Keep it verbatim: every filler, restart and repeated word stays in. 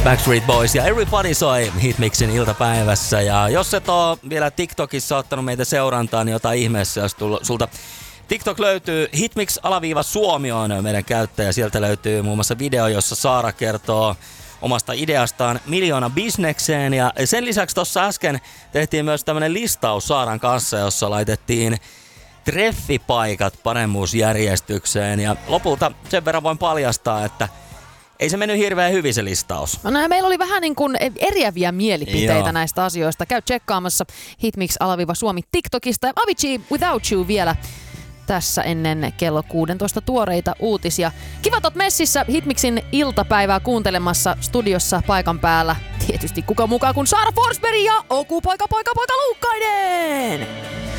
Backstreet Boys ja Everybody soi Hitmixin iltapäivässä. Ja jos et ole vielä TikTokissa ottanut meitä seurantaa, niin jotain ihmeessä, jos tull, sulta TikTok löytyy. Hitmix-Suomi on meidän käyttäjä. Sieltä löytyy muun muassa video, jossa Saara kertoo omasta ideastaan miljoona bisnekseen. Ja sen lisäksi tuossa äsken tehtiin myös tämmönen listaus Saaran kanssa, jossa laitettiin treffipaikat paremmuusjärjestykseen. Ja lopulta sen verran voin paljastaa, että ei se mennyt hirveän hyvin se listaus. No, meillä oli vähän niin kuin eriäviä mielipiteitä Joo. näistä asioista. Käy tsekkaamassa Hitmix-Suomi TikTokista. Ja Avicii Without You vielä tässä ennen kello kuusitoista tuoreita uutisia. Kiva tot messissä Hitmixin iltapäivää kuuntelemassa studiossa paikan päällä. Tietysti kuka mukaan kuin Saara Forsberg ja Oku Poika Poika Poika Luukkainen!